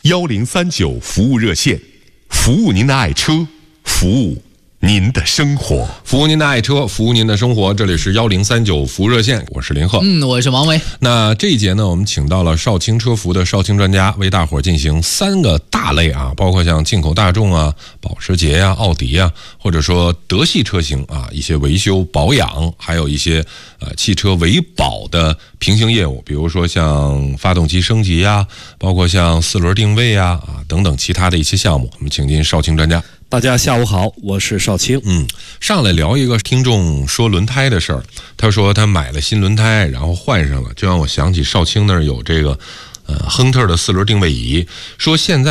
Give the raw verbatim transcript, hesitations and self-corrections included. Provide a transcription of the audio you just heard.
幺零三九服务热线，服务您的爱车，服务您的生活， 服务您的爱车，服务您的生活。这里是幺零三九服务热线，我是林鹤， 嗯，我是王维。 那这一节呢，我们请到了少卿车服的少卿专家，为大伙儿进行三个大类啊，包括像进口大众啊、保时捷呀、啊、奥迪啊，或者说德系车型啊，一些维修保养，还有一些呃汽车维保的平行业务，比如说像发动机升级呀、啊，包括像四轮定位呀 啊, 啊等等其他的一些项目，我们请进少卿专家。 大家下午好，我是少卿。 嗯，上来聊一个听众说轮胎的事儿。他说他买了新轮胎，然后换上了，就让我想起少卿那儿有这个呃亨特的四轮定位仪，说现在